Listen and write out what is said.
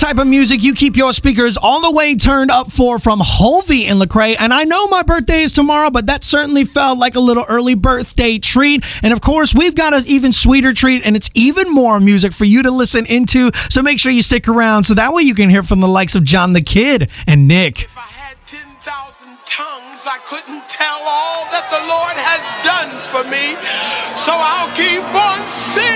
type of music you keep your speakers all the way turned up for from Hovey in Lecrae. And I know my birthday is tomorrow, but that certainly felt like a little early birthday treat. And of course, we've got an even sweeter treat, and it's even more music for you to listen into. So make sure you stick around so that way you can hear from the likes of John the Kid and Nick. If I had 10,000 tongues, I couldn't tell all that the Lord has done for me. So I'll keep on singing.